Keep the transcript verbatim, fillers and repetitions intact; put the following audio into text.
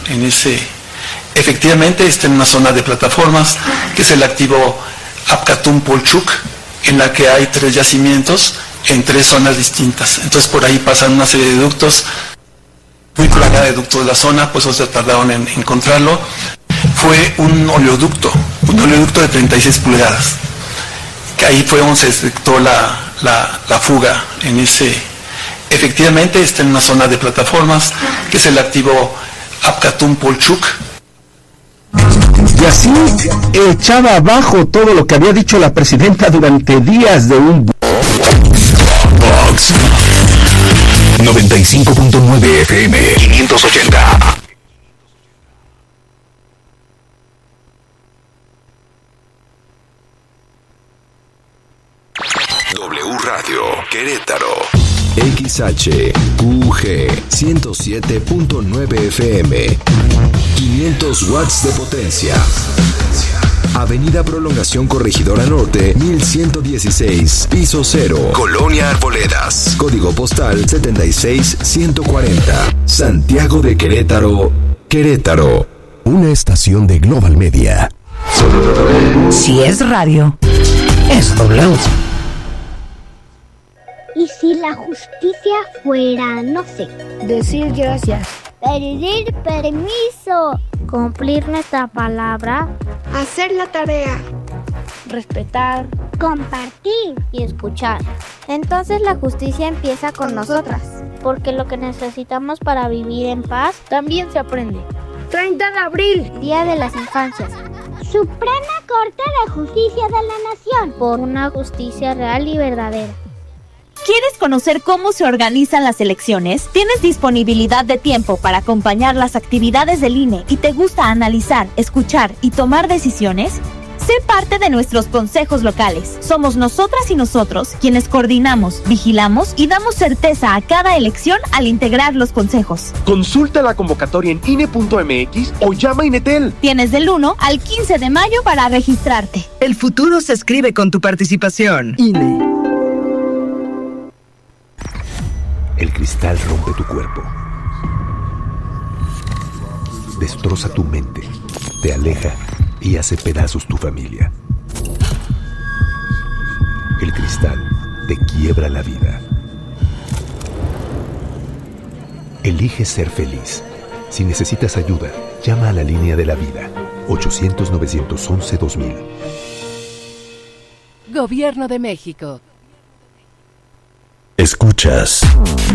en ese, efectivamente está en una zona de plataformas, que es el activo Apcatum-Polchuk, en la que hay tres yacimientos en tres zonas distintas. Entonces por ahí pasan una serie de ductos, muy plagada de ductos de la zona, pues se tardaron en encontrarlo. Fue un oleoducto, un oleoducto de treinta y seis pulgadas, que ahí fue donde se detectó la, la, la fuga en ese, efectivamente está en una zona de plataformas, que es el activo Apcatum-Polchuk. Y así echaba abajo todo lo que había dicho la presidenta durante días de un... Vox noventa y cinco punto nueve F M quinientos ochenta. W Radio Querétaro. X H U G ciento siete punto nueve F M. quinientos watts de potencia. Avenida Prolongación Corregidora Norte, mil ciento dieciséis, piso cero, Colonia Arboledas. Código postal setenta y seis ciento cuarenta. Santiago de Querétaro, Querétaro. Una estación de Global Media. Si es radio, es W. ¿Y si la justicia fuera, no sé, decir gracias, pedir permiso, cumplir nuestra palabra, hacer la tarea, respetar, compartir y escuchar? Entonces la justicia empieza con, con nosotras, porque lo que necesitamos para vivir en paz también se aprende. treinta de abril, Día de las Infancias. Suprema Corte de Justicia de la Nación. Por una justicia real y verdadera. ¿Quieres conocer cómo se organizan las elecciones? ¿Tienes disponibilidad de tiempo para acompañar las actividades del I N E y te gusta analizar, escuchar y tomar decisiones? Sé parte de nuestros consejos locales. Somos nosotras y nosotros quienes coordinamos, vigilamos y damos certeza a cada elección al integrar los consejos. Consulta la convocatoria en I N E punto M X o llama a Inetel. Tienes del uno al quince de mayo para registrarte. El futuro se escribe con tu participación. I N E. El cristal rompe tu cuerpo, destroza tu mente, te aleja y hace pedazos tu familia. El cristal te quiebra la vida. Elige ser feliz. Si necesitas ayuda, llama a la línea de la vida, ochocientos, novecientos once, dos mil. Gobierno de México. Escuchas